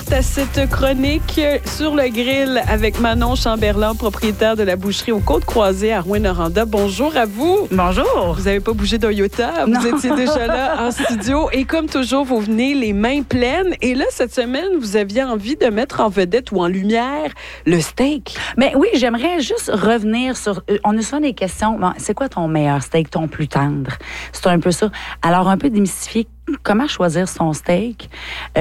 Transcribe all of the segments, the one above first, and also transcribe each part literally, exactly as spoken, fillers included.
place à cette chronique sur le grill avec Manon Chamberlain, propriétaire de la boucherie aux Côtes-Croisées à Rouyn-Noranda. Bonjour à vous. Bonjour. Vous n'avez pas bougé d'un iota. Vous Non. étiez déjà là en studio. Et comme toujours, vous venez les mains pleines. Et là, cette semaine, vous aviez envie de mettre en vedette ou en lumière le steak. Mais oui, j'aimerais juste revenir sur... On a souvent des questions. Bon, c'est quoi ton meilleur steak, ton plus tendre? C'est un peu ça. Alors, un peu démystifier comment choisir son steak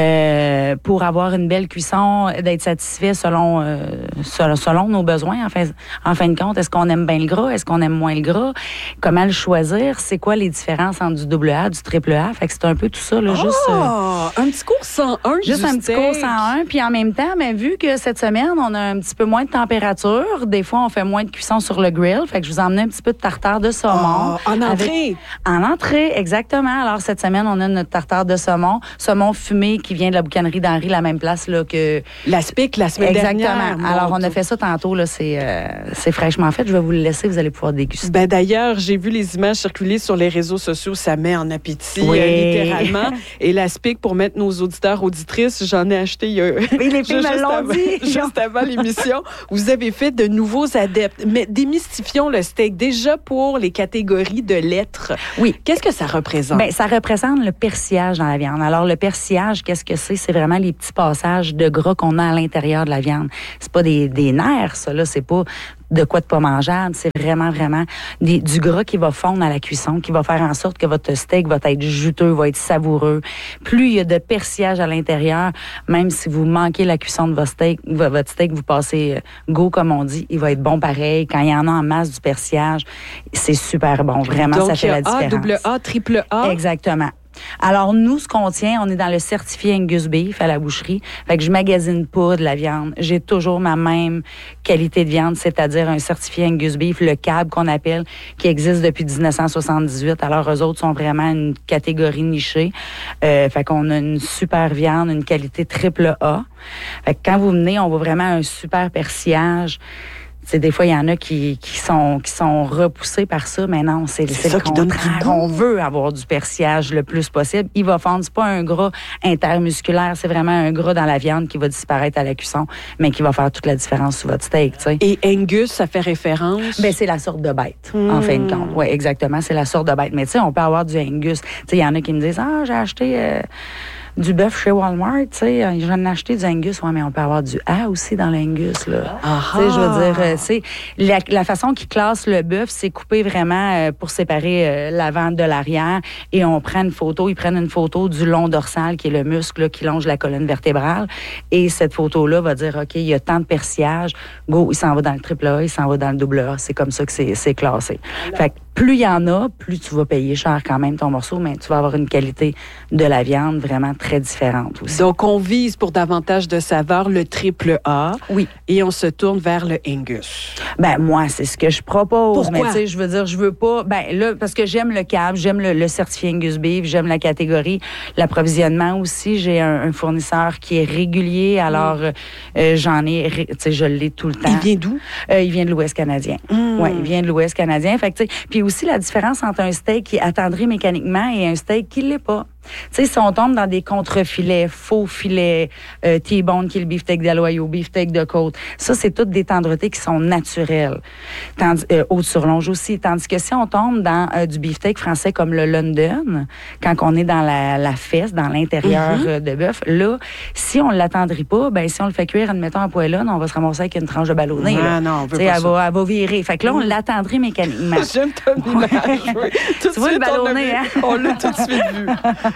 euh, pour avoir une belle cuisson, d'être satisfait selon, euh, selon, selon nos besoins. En fin, en fin de compte, est-ce qu'on aime bien le gras? Est-ce qu'on aime moins le gras? Comment le choisir? C'est quoi les différences entre du double A, du triple A? Fait que c'est un peu tout ça. Là, oh, juste, euh, un petit cours cent un Juste du un steak. petit cours cent un. Puis en même temps, mais vu que cette semaine, on a un petit peu moins de température, des fois, on fait moins de cuisson sur le grill. Fait que je vous ai emmené un petit peu de tartare de saumon. Oh, en entrée? Avec, en entrée, exactement. Alors, cette semaine, on a notre tartare de saumon. Saumon fumé qui vient de la boucanerie d'Henri, la même place là, que... L'Aspic, la semaine Exactement. dernière. Exactement. Alors, on a fait ça tantôt. Là, c'est, euh, c'est fraîchement fait. Je vais vous le laisser. Vous allez pouvoir déguster. Ben, d'ailleurs, j'ai vu les images circuler sur les réseaux sociaux. Ça met en appétit, oui. euh, littéralement. Et l'Aspic, pour mettre nos auditeurs, auditrices, j'en ai acheté il y a... Oui, les filles me l'ont dit. Juste avant l'émission. Vous avez fait de nouveaux adeptes. Mais démystifions le steak. Déjà pour les catégories de lettres. Oui. Qu'est-ce que ça représente? Bien, ça représente le persillage dans la viande. Alors, le persillage, qu'est-ce que c'est? C'est vraiment les petits passages de gras qu'on a à l'intérieur de la viande. C'est pas des, des nerfs, ça, là. C'est pas de quoi de pas mangeable. C'est vraiment, vraiment des, du gras qui va fondre à la cuisson, qui va faire en sorte que votre steak va être juteux, va être savoureux. Plus il y a de persillage à l'intérieur, même si vous manquez la cuisson de votre steak, votre steak, vous passez go, comme on dit, il va être bon pareil. Quand il y en a en masse du persillage, c'est super bon. Vraiment, donc, ça fait la différence. A, double A, triple A. Exactement. Alors, nous, ce qu'on tient, on est dans le certifié Angus Beef à la boucherie. Fait que je magasine pas de la viande. J'ai toujours ma même qualité de viande, c'est-à-dire un certifié Angus Beef, le C A B qu'on appelle, qui existe depuis dix-neuf cent soixante-dix-huit. Alors, eux autres sont vraiment une catégorie nichée. Euh, fait qu'on a une super viande, une qualité triple A. Fait que quand vous venez, on voit vraiment un super persillage. C'est des fois, il y en a qui, qui, sont, qui sont repoussés par ça, mais non, c'est, c'est, c'est le contraire. On veut avoir du persillage le plus possible. Il va fondre. C'est pas un gras intermusculaire, c'est vraiment un gras dans la viande qui va disparaître à la cuisson, mais qui va faire toute la différence sur votre steak. T'sais. Et Angus, ça fait référence? Ben, c'est la sorte de bête, mmh. en fin de compte. Oui, exactement, c'est la sorte de bête. Mais tu sais, on peut avoir du Angus. Tu sais, il y en a qui me disent, ah, j'ai acheté... Euh, du bœuf chez Walmart, tu sais, j'en ai acheté du Angus, ouais, mais on peut avoir du A aussi dans l'Angus, là. Tu sais, je veux dire, euh, c'est la, la façon qu'ils classent le bœuf, c'est couper vraiment euh, pour séparer euh, l'avant de l'arrière, et on prend une photo, ils prennent une photo du long dorsal, qui est le muscle là, qui longe la colonne vertébrale, et cette photo-là va dire, OK, il y a tant de persillage, go, il s'en va dans le triple A, il s'en va dans le double A, c'est comme ça que c'est, c'est classé. Fait que plus il y en a, plus tu vas payer cher quand même ton morceau, mais tu vas avoir une qualité de la viande vraiment très différente aussi. Donc, on vise pour davantage de saveur le triple A. Oui. Et on se tourne vers le Angus. Ben moi, c'est ce que je propose. Pourquoi? Mais tu sais, je veux dire, je veux pas... Ben là, parce que j'aime le C A B, j'aime le, le certifié Angus Beef, j'aime la catégorie. L'approvisionnement aussi, j'ai un, un fournisseur qui est régulier, alors mm. euh, j'en ai... Tu sais, je l'ai tout le temps. Il vient d'où? Euh, il vient de l'Ouest canadien. Mm. Oui, il vient de l'Ouest canadien. Fait que, tu sais, puis aussi la différence entre un steak qui est attendri mécaniquement et un steak qui l'est pas. Tu sais, si on tombe dans des contre-filets, faux filets, euh, T-bone qui est le beefsteak d'Aloy au beefsteak de côte, ça, c'est toutes des tendretés qui sont naturelles. Tandis, euh, haute surlonge aussi. Tandis que si on tombe dans euh, du beefsteak français comme le London, quand on est dans la, la fesse, dans l'intérieur mm-hmm. euh, de bœuf, là, si on ne l'attendrit pas, ben si on le fait cuire, admettons, à poêlonne, on va se ramasser avec une tranche de ballonné. Ah là. non, on veut pas pas elle, va, elle va virer. Fait que là, on l'attendrit mécaniquement. J'aime ton image. Oui. Tout tu vois le ballonné, hein? On l'a tout de suite vu.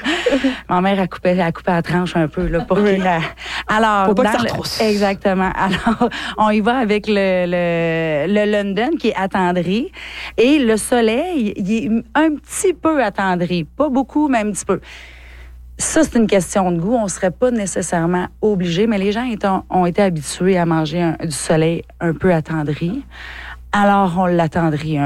Ma mère a coupé, a coupé la tranche un peu là, pour oui. qu'il a... Alors, pour pas dans que ça le... retrousse. Exactement. Alors, on y va avec le, le, le London qui est attendri. Et le soleil, il est un petit peu attendri. Pas beaucoup, mais un petit peu. Ça, c'est une question de goût. On ne serait pas nécessairement obligé, mais les gens étant, ont été habitués à manger un, du soleil un peu attendri. Alors, on l'attendrit un peu.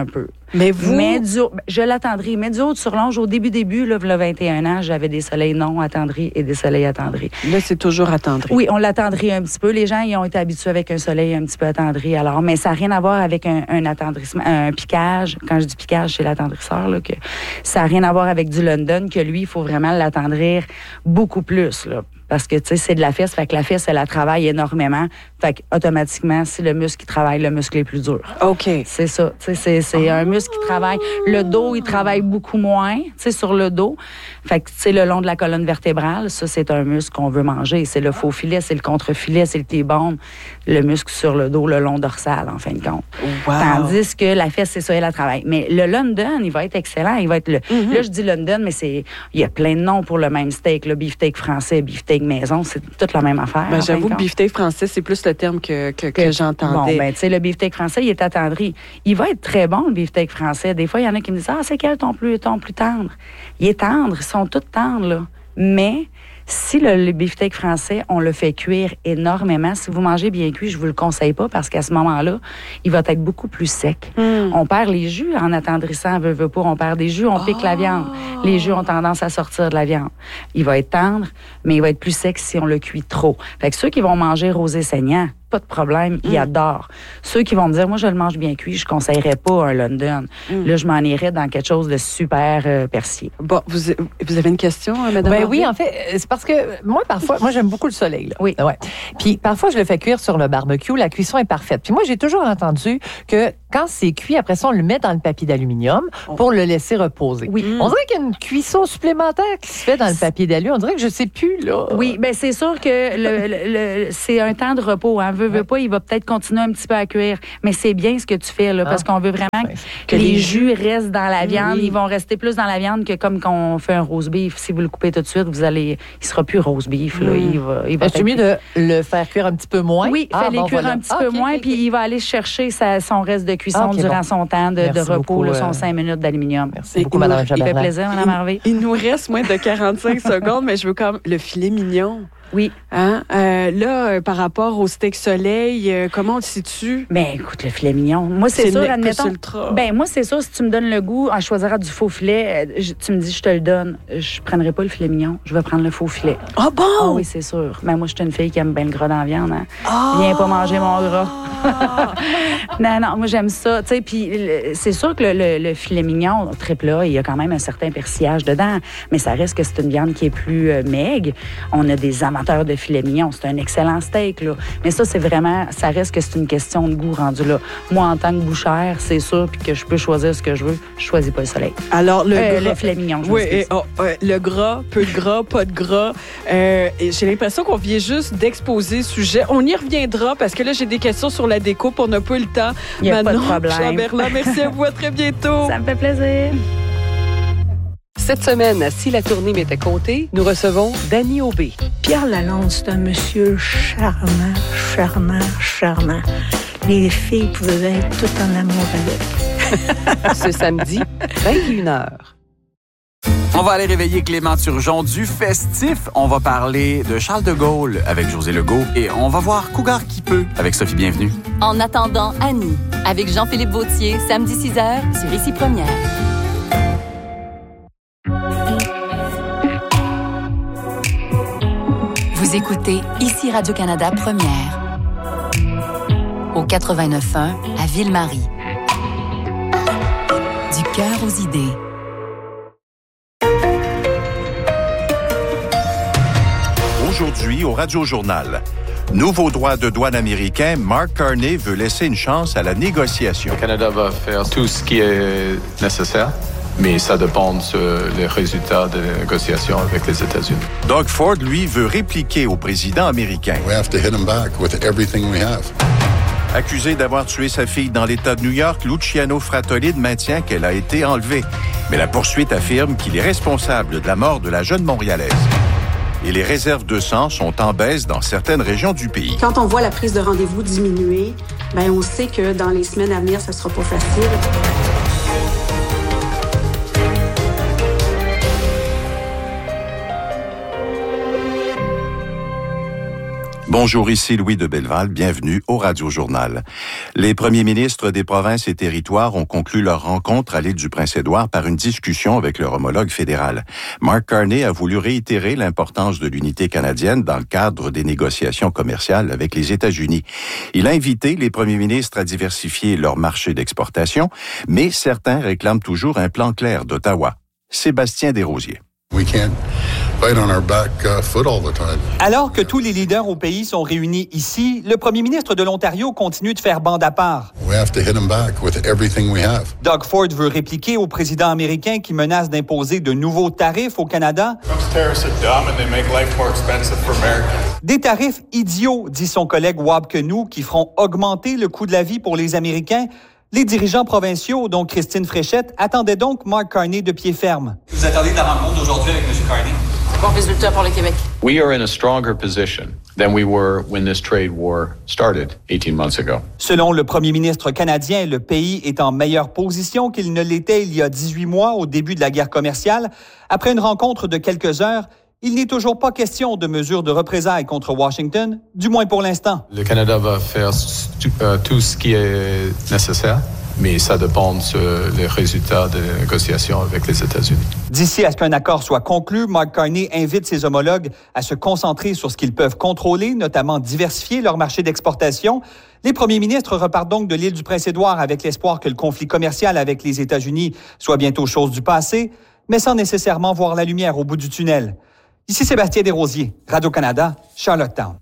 Mais vous... Mais du, je l'attendris. Mais du haut sur longe, au début, début, là, le vingt et un ans, j'avais des soleils non attendris et des soleils attendris. Là, c'est toujours attendri. Oui, on l'attendrit un petit peu. Les gens, ils ont été habitués avec un soleil un petit peu attendri. Alors, mais ça n'a rien à voir avec un, un attendrissement, un piquage. Quand je dis piquage, c'est l'attendrisseur, là, que ça n'a rien à voir avec du London, que lui, il faut vraiment l'attendrir beaucoup plus, là. Parce que, tu sais, c'est de la fesse. Fait que la fesse, elle, elle travaille énormément. Fait que, automatiquement, si le muscle qui travaille, le muscle est plus dur. OK. C'est ça. Tu sais, c'est, c'est un muscle qui travaille. Le dos, il travaille beaucoup moins, tu sais, sur le dos. Fait que, tu sais, le long de la colonne vertébrale, ça, c'est un muscle qu'on veut manger. C'est le faux filet, c'est le contre-filet, c'est le T-bone. Le muscle sur le dos, le long dorsal, en fin de compte. Wow. Tandis que la fesse, c'est ça, elle, elle travaille. Mais le London, il va être excellent. Il va être le... Mm-hmm. Là, je dis London, mais c'est... Il y a plein de noms pour le même steak. Le beefsteak français, beefsteak maison, c'est toute la même affaire. Ben, j'avoue que beefsteak français, c'est plus le terme que, que, que, que j'entendais. Bon, ben, tu sais, le beefsteak français, il est attendri. Il va être très bon, le beefsteak français. Des fois, il y en a qui me disent, ah, c'est quel ton plus, ton plus tendre? Il est tendre, ils sont tous tendres, là. Mais si le, le beefsteak français, on le fait cuire énormément, si vous mangez bien cuit, je vous le conseille pas parce qu'à ce moment-là, il va être beaucoup plus sec. Mm. On perd les jus en attendrissant, veut, veut pas, on perd des jus, on pique oh. la viande. Les jus ont tendance à sortir de la viande. Il va être tendre, mais il va être plus sec si on le cuit trop. Fait que ceux qui vont manger rosé saignant, pas de problème, ils mm. adorent. Ceux qui vont me dire, moi, je le mange bien cuit, je conseillerais pas un London. Mm. Là, je m'en irais dans quelque chose de super euh, persillé. Bon, vous, vous avez une question, Mme Ben Harvey? oui, en fait, c'est parce que moi, parfois, moi, j'aime beaucoup le soleil. Là. Oui. Ouais. Puis parfois, je le fais cuire sur le barbecue. La cuisson est parfaite. Puis moi, j'ai toujours entendu que quand c'est cuit, après ça, on le met dans le papier d'aluminium pour le laisser reposer. Oui. On dirait qu'il y a une cuisson supplémentaire qui se fait dans le papier d'alu. On dirait que je sais plus, là. Oui, bien, c'est sûr que le, le, le, c'est un temps de repos. Hein. Veut, veut pas, il va peut-être continuer un petit peu à cuire. Mais c'est bien ce que tu fais, là, ah. parce qu'on veut vraiment ouais. que les jus restent dans la viande. Oui. Ils vont rester plus dans la viande que comme quand on fait un roast beef. Si vous le coupez tout de suite, vous allez, il sera plus roast beef. Là. Mm. Il va, il va Est-ce mieux de le faire cuire un petit peu moins? Oui, ah, fais-les bon, cuire voilà. un petit ah, peu okay, moins, okay. puis il va aller chercher sa, son reste de cuisson okay, durant bon. son temps de, de repos, beaucoup, là, son cinq minutes d'aluminium. Merci beaucoup, Mme Jaberlin. Ça fait plaisir, Mme Harvey. Il, il nous reste moins de quarante-cinq secondes, mais je veux quand même le filet mignon. Oui. Hein? Euh, là, euh, par rapport au steak soleil, euh, comment on le situe? Ben, écoute, le filet mignon. Moi, c'est, c'est sûr, admettons. Ben, moi, c'est sûr, si tu me donnes le goût, en choisira du faux filet, je, tu me dis, je te le donne. Je prendrai pas le filet mignon. Je vais prendre le faux filet. Ah bon? Ah oui, c'est sûr. Ben, moi, je suis une fille qui aime bien le gras dans la viande. Hein. Oh! Viens pas manger mon gras. non, non, moi, j'aime ça. Tu sais, puis c'est sûr que le, le, le filet mignon, très plat, il y a quand même un certain persillage dedans. Mais ça reste que c'est une viande qui est plus euh, maigre. On a des amateurs de filet mignon. C'est un excellent steak, là. Mais ça, c'est vraiment, ça reste que c'est une question de goût rendu là. Moi, en tant que bouchère, c'est sûr, puis que je peux choisir ce que je veux, je choisis pas le soleil. Alors, le, euh, gras, le filet mignon, je oui, et, oh, euh, le gras, peu de gras, pas de gras. Euh, et j'ai l'impression qu'on vient juste d'exposer le sujet. On y reviendra parce que là, j'ai des questions sur la déco, puis on n'a pas eu le temps. Il n'y a Manon, pas de problème. Jaberlin, merci à vous. À très bientôt. Ça me fait plaisir. Cette semaine, à Si la tournée m'était comptée, nous recevons Danny Aubé. Pierre Lalonde, c'est un monsieur charmant, charmant, charmant. Les filles pouvaient être toutes en amour avec. Ce samedi, vingt et une heures. On va aller réveiller Clément Turgeon du festif. On va parler de Charles de Gaulle avec José Legault et on va voir Cougar qui peut avec Sophie Bienvenue. En attendant Annie, avec Jean-Philippe Vautier, samedi six heures sur Ici Première. Vous écoutez Ici Radio-Canada Première. Au quatre-vingt-neuf point un à Ville-Marie. Du cœur aux idées. Aujourd'hui, au Radio-Journal, nouveau droit de douane américain, Mark Carney veut laisser une chance à la négociation. Le Canada va faire tout ce qui est nécessaire, mais ça dépend sur les résultats de la négociation avec les États-Unis. Doug Ford, lui, veut répliquer au président américain. We have to hit him back with everything we have. Accusé d'avoir tué sa fille dans l'État de New York, Luciano Fratolin maintient qu'elle a été enlevée. Mais la poursuite affirme qu'il est responsable de la mort de la jeune Montréalaise. Et les réserves de sang sont en baisse dans certaines régions du pays. Quand on voit la prise de rendez-vous diminuer, ben on sait que dans les semaines à venir, ça sera pas facile. Bonjour, ici Louis de Belleval. Bienvenue au Radio-Journal. Les premiers ministres des provinces et territoires ont conclu leur rencontre à l'île du Prince-Édouard par une discussion avec leur homologue fédéral. Mark Carney a voulu réitérer l'importance de l'unité canadienne dans le cadre des négociations commerciales avec les États-Unis. Il a invité les premiers ministres à diversifier leur marché d'exportation, mais certains réclament toujours un plan clair d'Ottawa. Sébastien Desrosiers. We can't fight on our back uh, foot all the time. Alors que tous les leaders au pays sont réunis ici, le premier ministre de l'Ontario continue de faire bande à part. We have to hit them back with everything we have. Doug Ford veut répliquer au président américain qui menace d'imposer de nouveaux tarifs au Canada. Des tarifs idiots, dit son collègue Wab Kinew, qui feront augmenter le coût de la vie pour les Américains. Les dirigeants provinciaux, dont Christine Fréchette, attendaient donc Mark Carney de pied ferme. Vous attendez de la rencontre d'aujourd'hui avec M. Carney? Bon résultat pour le Québec. We are in a stronger position than we were when this trade war started eighteen months ago. Selon le premier ministre canadien, le pays est en meilleure position qu'il ne l'était il y a dix-huit mois au début de la guerre commerciale. Après une rencontre de quelques heures, il n'est toujours pas question de mesures de représailles contre Washington, du moins pour l'instant. Le Canada va faire euh, tout ce qui est nécessaire, mais ça dépend des résultats des négociations avec les États-Unis. D'ici à ce qu'un accord soit conclu, Mark Carney invite ses homologues à se concentrer sur ce qu'ils peuvent contrôler, notamment diversifier leur marché d'exportation. Les premiers ministres repartent donc de l'île du Prince-Édouard avec l'espoir que le conflit commercial avec les États-Unis soit bientôt chose du passé, mais sans nécessairement voir la lumière au bout du tunnel. Ici Sébastien Desrosiers, Radio-Canada, Charlottetown.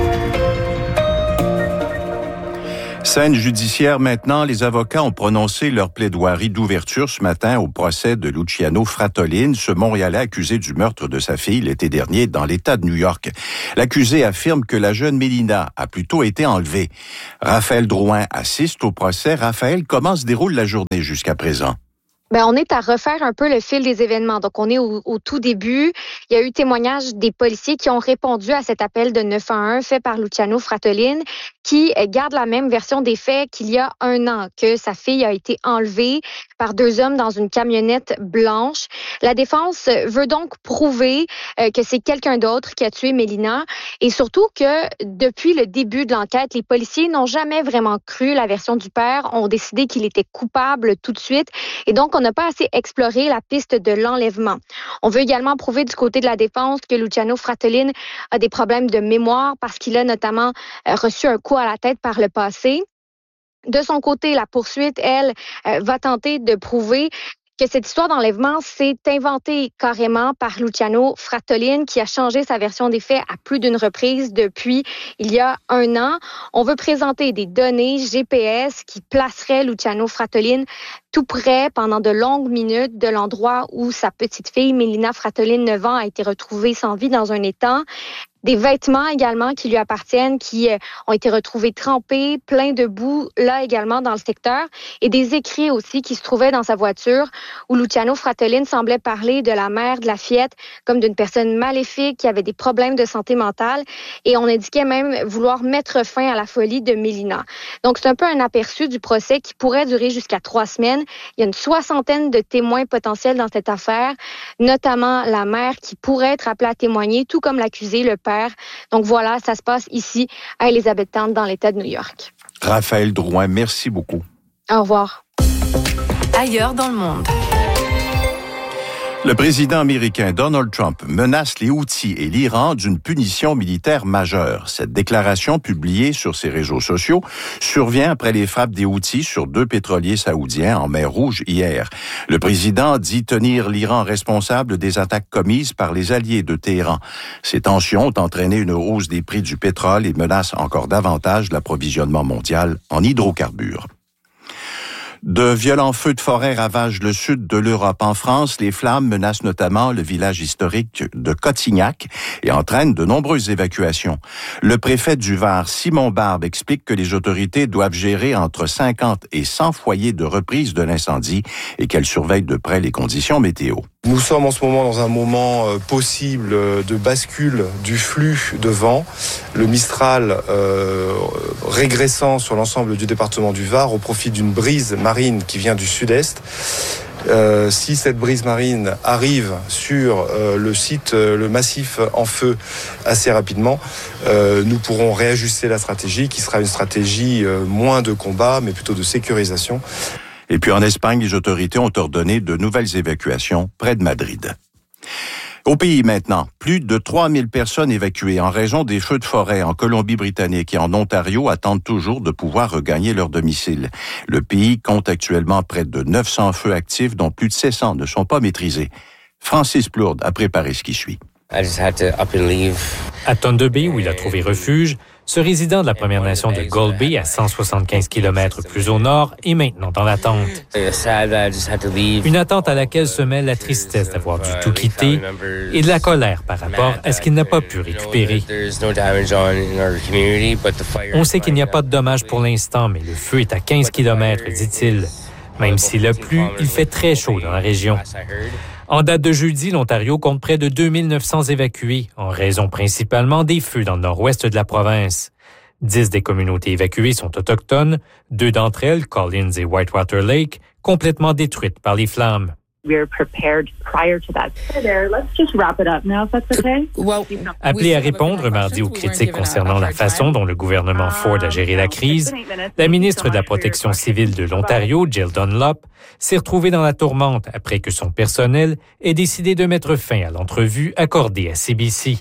Scène judiciaire maintenant, les avocats ont prononcé leur plaidoirie d'ouverture ce matin au procès de Luciano Fratolin, ce Montréalais accusé du meurtre de sa fille l'été dernier dans l'État de New York. L'accusé affirme que la jeune Mélina a plutôt été enlevée. Raphaël Drouin assiste au procès. Raphaël, comment se déroule la journée jusqu'à présent? Ben, on est à refaire un peu le fil des événements. Donc, on est au, au tout début. Il y a eu témoignage des policiers qui ont répondu à cet appel de neuf un un fait par Luciano Fratolin, qui garde la même version des faits qu'il y a un an, que sa fille a été enlevée par deux hommes dans une camionnette blanche. La défense veut donc prouver euh, que c'est quelqu'un d'autre qui a tué Mélina et surtout que depuis le début de l'enquête, les policiers n'ont jamais vraiment cru la version du père, ont décidé qu'il était coupable tout de suite et donc on n'a pas assez exploré la piste de l'enlèvement. On veut également prouver du côté de la défense que Luciano Fratolin a des problèmes de mémoire parce qu'il a notamment euh, reçu un coup à la tête par le passé. De son côté, la poursuite, elle, euh, va tenter de prouver que cette histoire d'enlèvement s'est inventée carrément par Luciano Fratolin, qui a changé sa version des faits à plus d'une reprise depuis il y a un an. On veut présenter des données G P S qui placeraient Luciano Fratolin tout près pendant de longues minutes de l'endroit où sa petite fille, Mélina Fratolin, neuf ans, a été retrouvée sans vie dans un étang. Des vêtements également qui lui appartiennent, qui euh, ont été retrouvés trempés, pleins de boue, là également dans le secteur. Et des écrits aussi qui se trouvaient dans sa voiture où Luciano Fratolin semblait parler de la mère de la fillette comme d'une personne maléfique qui avait des problèmes de santé mentale. Et on indiquait même vouloir mettre fin à la folie de Mélina. Donc c'est un peu un aperçu du procès qui pourrait durer jusqu'à trois semaines. Il y a une soixantaine de témoins potentiels dans cette affaire, notamment la mère qui pourrait être appelée à témoigner, tout comme l'accusé, le père. Donc voilà, ça se passe ici à Elizabethtown, dans l'État de New York. Raphaël Drouin, merci beaucoup. Au revoir. Ailleurs dans le monde. Le président américain Donald Trump menace les Houthis et l'Iran d'une punition militaire majeure. Cette déclaration publiée sur ses réseaux sociaux survient après les frappes des Houthis sur deux pétroliers saoudiens en mer Rouge hier. Le président dit tenir l'Iran responsable des attaques commises par les alliés de Téhéran. Ces tensions ont entraîné une hausse des prix du pétrole et menacent encore davantage l'approvisionnement mondial en hydrocarbures. De violents feux de forêt ravagent le sud de l'Europe. En France, les flammes menacent notamment le village historique de Cotignac et entraînent de nombreuses évacuations. Le préfet du Var, Simon Barbe, explique que les autorités doivent gérer entre cinquante et cent foyers de reprise de l'incendie et qu'elles surveillent de près les conditions météo. Nous sommes en ce moment dans un moment euh, possible de bascule du flux de vent. Le Mistral euh, régressant sur l'ensemble du département du Var au profit d'une brise marine qui vient du sud-est. Euh, si cette brise marine arrive sur euh, le site, euh, le massif en feu assez rapidement, euh, nous pourrons réajuster la stratégie qui sera une stratégie euh, moins de combat mais plutôt de sécurisation. Et puis en Espagne, les autorités ont ordonné de nouvelles évacuations près de Madrid. Au pays maintenant, plus de trois mille personnes évacuées en raison des feux de forêt en Colombie-Britannique et en Ontario attendent toujours de pouvoir regagner leur domicile. Le pays compte actuellement près de neuf cents feux actifs dont plus de sept cents ne sont pas maîtrisés. Francis Plourde a préparé ce qui suit. À Thunder Bay, où il a trouvé refuge, ce résident de la Première Nation de Gull Bay, à cent soixante-quinze kilomètres plus au nord, est maintenant dans l'attente. Une attente à laquelle se mêle la tristesse d'avoir dû tout quitter et de la colère par rapport à ce qu'il n'a pas pu récupérer. On sait qu'il n'y a pas de dommages pour l'instant, mais le feu est à quinze kilomètres, dit-il. Même s'il a plu, il fait très chaud dans la région. En date de jeudi, l'Ontario compte près de deux mille neuf cents évacués, en raison principalement des feux dans le nord-ouest de la province. Dix des communautés évacuées sont autochtones, deux d'entre elles, Collins et Whitewater Lake, complètement détruites par les flammes. Appelée à répondre mardi aux critiques concernant la façon dont le gouvernement Ford a géré la crise, la ministre de la Protection civile de l'Ontario, Jill Dunlop, s'est retrouvée dans la tourmente après que son personnel ait décidé de mettre fin à l'entrevue accordée à C B C.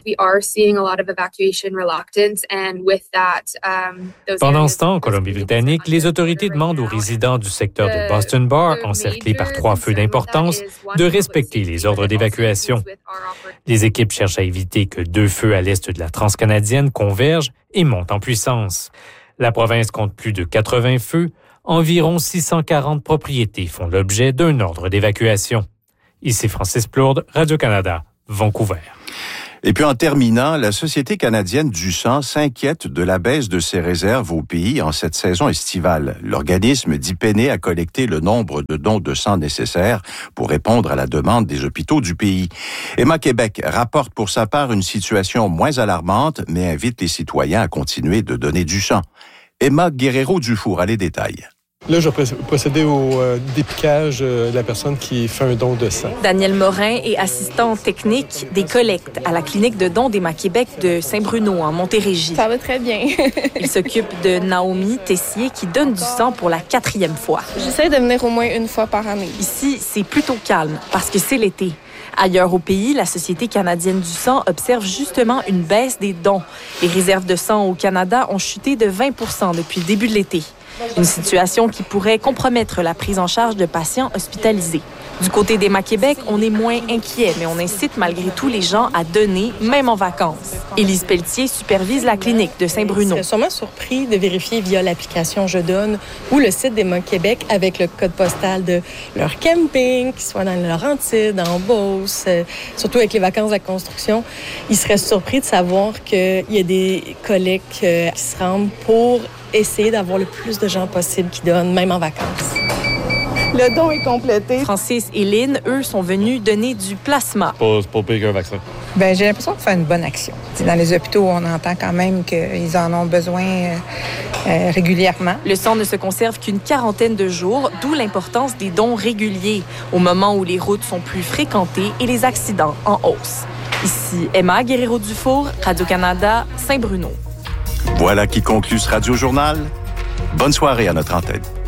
Pendant ce temps, en Colombie-Britannique, les autorités demandent aux résidents du secteur de Boston Bar, encerclés par trois feux d'importance, de respecter les ordres d'évacuation. Les équipes cherchent à éviter que deux feux à l'est de la transcanadienne convergent et montent en puissance. La province compte plus de quatre-vingts feux. Environ six cent quarante propriétés font l'objet d'un ordre d'évacuation. Ici Francis Plourde, Radio-Canada, Vancouver. Et puis en terminant, la Société canadienne du sang s'inquiète de la baisse de ses réserves au pays en cette saison estivale. L'organisme dit peiner à collecter le nombre de dons de sang nécessaires pour répondre à la demande des hôpitaux du pays. Emma Québec rapporte pour sa part une situation moins alarmante, mais invite les citoyens à continuer de donner du sang. Emma Guerrero-Dufour a les détails. Là, je vais procéder au euh, dépiquage euh, de la personne qui fait un don de sang. Daniel Morin est assistant technique des collectes à la clinique de dons d'Emma Québec de Saint-Bruno, en Montérégie. Ça va très bien. Il s'occupe de Naomi Tessier, qui donne du sang pour la quatrième fois. J'essaie de venir au moins une fois par année. Ici, c'est plutôt calme, parce que c'est l'été. Ailleurs au pays, la Société canadienne du sang observe justement une baisse des dons. Les réserves de sang au Canada ont chuté de vingt pour cent depuis le début de l'été. Une situation qui pourrait compromettre la prise en charge de patients hospitalisés. Du côté d'Emma Québec, on est moins inquiet, mais on incite malgré tout les gens à donner, même en vacances. Élise Pelletier supervise la clinique de Saint-Bruno. Je suis sûrement surpris de vérifier via l'application Je donne ou le site d'Emma Québec avec le code postal de leur camping, qu'ils soient dans le Laurentides, en Beauce, euh, surtout avec les vacances de la construction. Ils seraient surpris de savoir qu'il y a des collègues euh, qui se rendent pour essayer d'avoir le plus de gens possible qui donnent, même en vacances. Le don est complété. Francis et Lynn, eux, sont venus donner du plasma. C'est pas pire qu'un vaccin. Bien, j'ai l'impression de faire une bonne action. T'sais, dans les hôpitaux, on entend quand même qu'ils en ont besoin euh, euh, régulièrement. Le sang ne se conserve qu'une quarantaine de jours, d'où l'importance des dons réguliers, au moment où les routes sont plus fréquentées et les accidents en hausse. Ici Emma Guerrero-Dufour, Radio-Canada, Saint-Bruno. Voilà qui conclut ce Radio-Journal. Bonne soirée à notre antenne.